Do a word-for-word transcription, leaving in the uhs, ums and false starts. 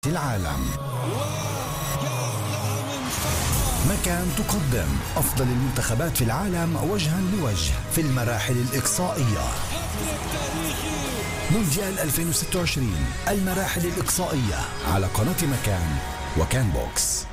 العالم. مكان تقدم أفضل المنتخبات في العالم وجها لوجه في المراحل الإقصائية. مونديال ألفين وستة وعشرين المراحل الإقصائية على قناة مكان وكان بوكس.